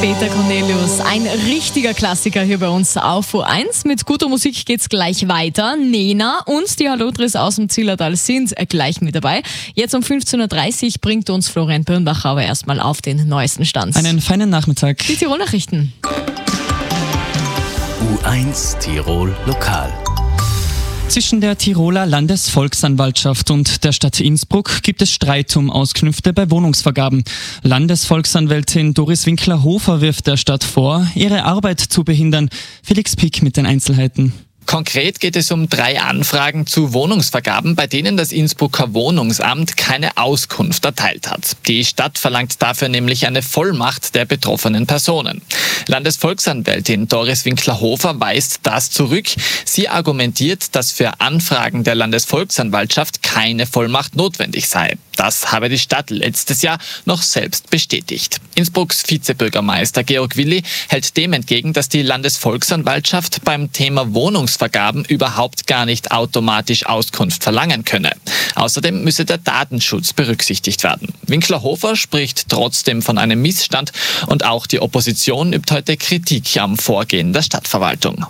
Peter Cornelius, ein richtiger Klassiker hier bei uns auf U1. Mit guter Musik geht's gleich weiter. Nena und die Hallotris aus dem Zillertal sind gleich mit dabei. Jetzt um 15.30 Uhr bringt uns Florian Birnbacher aber erstmal auf den neuesten Stand. Einen feinen Nachmittag. Die Tirol-Nachrichten. U1 Tirol Lokal. Zwischen der Tiroler Landesvolksanwaltschaft und der Stadt Innsbruck gibt es Streit um Auskünfte bei Wohnungsvergaben. Landesvolksanwältin Doris Winkler-Hofer wirft der Stadt vor, ihre Arbeit zu behindern. Felix Pick mit den Einzelheiten. Konkret geht es um 3 Anfragen zu Wohnungsvergaben, bei denen das Innsbrucker Wohnungsamt keine Auskunft erteilt hat. Die Stadt verlangt dafür nämlich eine Vollmacht der betroffenen Personen. Landesvolksanwältin Doris Winkler-Hofer weist das zurück. Sie argumentiert, dass für Anfragen der Landesvolksanwaltschaft keine Vollmacht notwendig sei. Das habe die Stadt letztes Jahr noch selbst bestätigt. Innsbrucks Vizebürgermeister Georg Willi hält dem entgegen, dass die Landesvolksanwaltschaft beim Thema Wohnungsvergaben überhaupt gar nicht automatisch Auskunft verlangen könne. Außerdem müsse der Datenschutz berücksichtigt werden. Winkler-Hofer spricht trotzdem von einem Missstand und auch die Opposition übt heute Kritik am Vorgehen der Stadtverwaltung.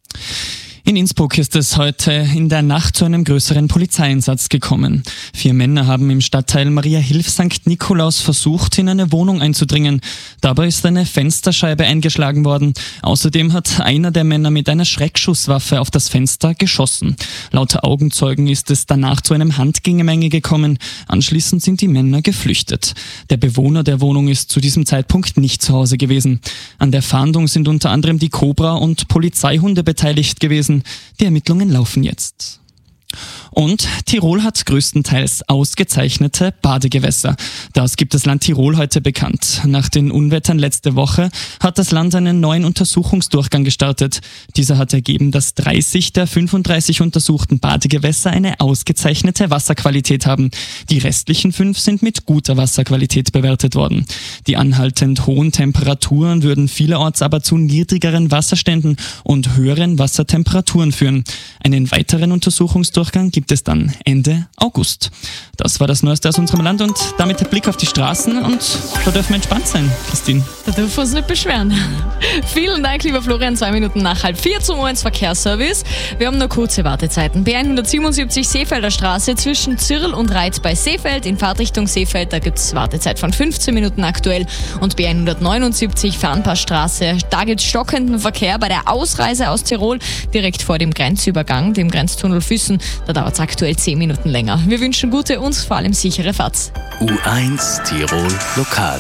In Innsbruck ist es heute in der Nacht zu einem größeren Polizeieinsatz gekommen. 4 Männer haben im Stadtteil Maria Hilf St. Nikolaus versucht, in eine Wohnung einzudringen. Dabei ist eine Fensterscheibe eingeschlagen worden. Außerdem hat einer der Männer mit einer Schreckschusswaffe auf das Fenster geschossen. Laut Augenzeugen ist es danach zu einem Handgemenge gekommen. Anschließend sind die Männer geflüchtet. Der Bewohner der Wohnung ist zu diesem Zeitpunkt nicht zu Hause gewesen. An der Fahndung sind unter anderem die Cobra und Polizeihunde beteiligt gewesen. Die Ermittlungen laufen jetzt. Und Tirol hat größtenteils ausgezeichnete Badegewässer. Das gibt das Land Tirol heute bekannt. Nach den Unwettern letzte Woche hat das Land einen neuen Untersuchungsdurchgang gestartet. Dieser hat ergeben, dass 30 der 35 untersuchten Badegewässer eine ausgezeichnete Wasserqualität haben. Die restlichen 5 sind mit guter Wasserqualität bewertet worden. Die anhaltend hohen Temperaturen würden vielerorts aber zu niedrigeren Wasserständen und höheren Wassertemperaturen führen. Einen weiteren Untersuchungsdurchgang gibt es dann Ende August. Das war das Neueste aus unserem Land und damit der Blick auf die Straßen und da dürfen wir entspannt sein, Christine. Da dürfen wir uns nicht beschweren. Vielen Dank, lieber Florian. 2 Minuten nach 3:30 zum U1 Verkehrsservice. Wir haben nur kurze Wartezeiten. B177 Seefelder Straße zwischen Zirl und Reitz bei Seefeld. In Fahrtrichtung Seefeld, da gibt es Wartezeit von 15 Minuten aktuell. Und B179 Farnpassstraße, da gibt es stockenden Verkehr bei der Ausreise aus Tirol direkt vor dem Grenzübergang, dem Grenztunnel Füssen. Da dauert es aktuell 10 Minuten länger. Wir wünschen gute und vor allem sichere Fahrt. U1 Tirol Lokal.